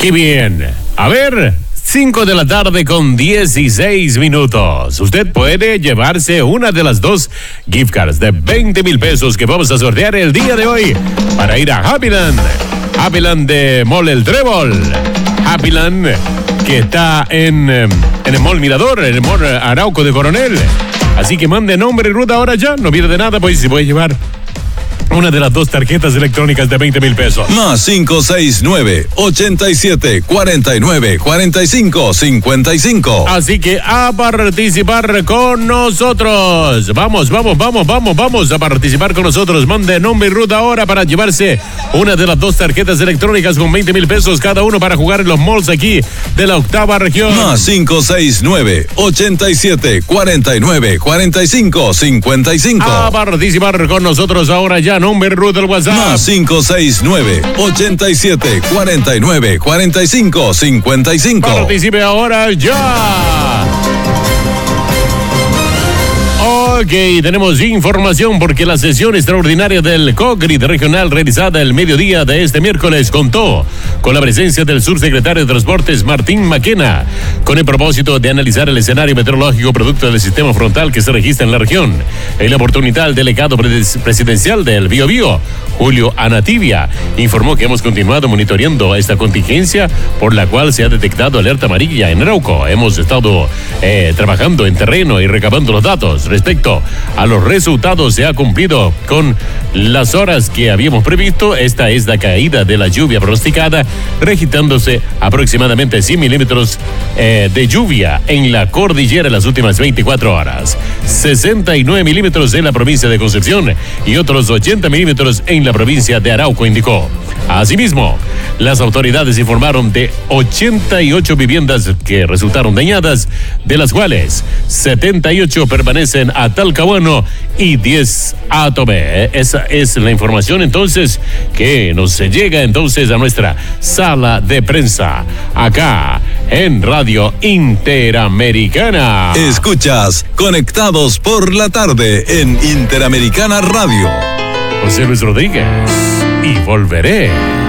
¡Qué bien! A ver, 5 de la tarde con 16 minutos. Usted puede llevarse una de las dos gift cards de 20,000 pesos que vamos a sortear el día de hoy para ir a Happyland. Happyland de Mall El Trébol. Happyland que está en el Mall Mirador, en el Mall Arauco de Coronel. Así que mande nombre y ruta ahora ya. No pierde nada, pues se puede llevar una de las dos tarjetas electrónicas de 20,000 pesos. Más 569-87-49-45-55. Así que a participar con nosotros. Vamos a participar con nosotros. Mande nombre y ruta ahora para llevarse una de las dos tarjetas electrónicas con 20,000 pesos cada uno para jugar en los malls aquí de la octava región. Más 569-87-49-45-55. A participar con nosotros ahora ya. Nombre y ruta del WhatsApp. Más 569-87-49-45-55. Participe ahora ya. Ok, tenemos información porque la sesión extraordinaria del COGRID regional realizada el mediodía de este miércoles contó con la presencia del subsecretario de Transportes Martín Maquena, con el propósito de analizar el escenario meteorológico producto del sistema frontal que se registra en la región. En la oportunidad, el delegado presidencial del Biobío, Julio Anativia, informó que hemos continuado monitoreando esta contingencia por la cual se ha detectado alerta amarilla en Arauco. Hemos estado trabajando en terreno y recabando los datos. Respecto a los resultados, se ha cumplido con las horas que habíamos previsto. Esta es la caída de la lluvia pronosticada, registrándose aproximadamente 100 milímetros de lluvia en la cordillera en las últimas 24 horas, 69 milímetros en la provincia de Concepción y otros 80 milímetros en la provincia de Arauco, indicó. Asimismo, las autoridades informaron de 88 viviendas que resultaron dañadas, de las cuales 78 permanecen a Talcahuano y 10 a Tomé. Esa es la información entonces que nos llega entonces a nuestra sala de prensa acá en Radio Interamericana. Escuchas Conectados por la Tarde en Interamericana Radio. José Luis Rodríguez y volveré.